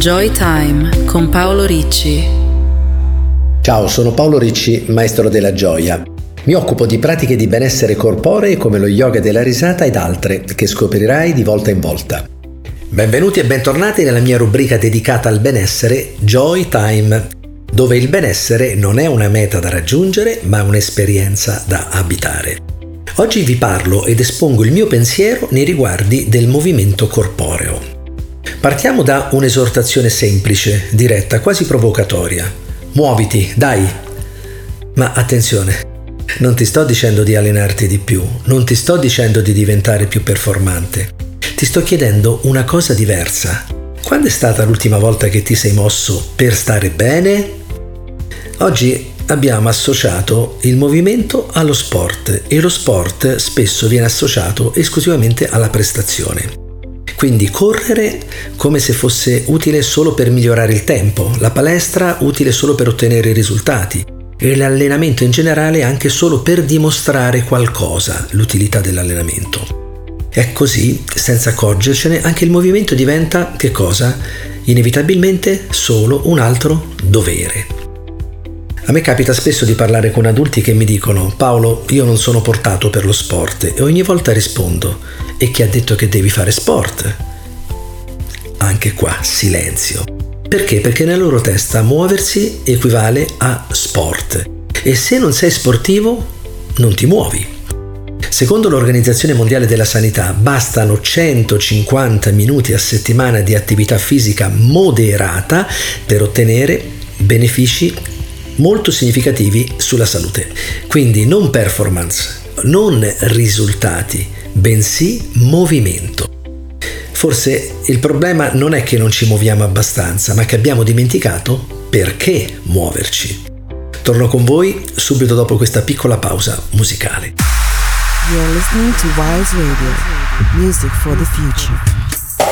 Joy Time con Paolo Ricci. Ciao, sono Paolo Ricci, maestro della gioia. Mi occupo di pratiche di benessere corporee come lo yoga della risata ed altre che scoprirai di volta in volta. Benvenuti e bentornati nella mia rubrica dedicata al benessere Joy Time, dove il benessere non è una meta da raggiungere, ma un'esperienza da abitare. Oggi vi parlo ed espongo il mio pensiero nei riguardi del movimento corporeo. Partiamo da un'esortazione semplice, diretta, quasi provocatoria. Muoviti, dai! Ma attenzione, non ti sto dicendo di allenarti di più, non ti sto dicendo di diventare più performante. Ti sto chiedendo una cosa diversa. Quando è stata l'ultima volta che ti sei mosso per stare bene? Oggi abbiamo associato il movimento allo sport e lo sport spesso viene associato esclusivamente alla prestazione. Quindi correre come se fosse utile solo per migliorare il tempo, la palestra utile solo per ottenere i risultati e l'allenamento in generale anche solo per dimostrare qualcosa, l'utilità dell'allenamento. È così, senza accorgercene, anche il movimento diventa, che cosa? Inevitabilmente solo un altro dovere. A me capita spesso di parlare con adulti che mi dicono: Paolo, io non sono portato per lo sport, e ogni volta rispondo: e chi ha detto che devi fare sport? Anche qua silenzio. Perché? Perché nella loro testa muoversi equivale a sport, e se non sei sportivo non ti muovi. Secondo l'Organizzazione Mondiale della Sanità bastano 150 minuti a settimana di attività fisica moderata per ottenere benefici molto significativi sulla salute. Quindi non performance, non risultati, bensì movimento. Forse il problema non è che non ci muoviamo abbastanza, ma che abbiamo dimenticato perché muoverci. Torno con voi subito dopo questa piccola pausa musicale. You're listening to Wise Radio, music for the future.